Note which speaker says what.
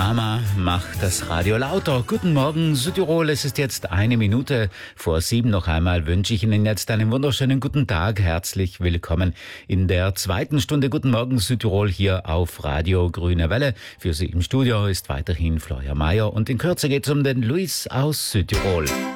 Speaker 1: Mama, mach das Radio lauter. Guten Morgen, Südtirol. Es ist jetzt 1 Minute vor 7. Noch einmal wünsche ich Ihnen jetzt einen wunderschönen guten Tag. Herzlich willkommen in der zweiten Stunde Guten Morgen, Südtirol hier auf Radio Grüne Welle. Für Sie im Studio ist weiterhin Florian Mayer und in Kürze geht es um den Luis aus Südtirol.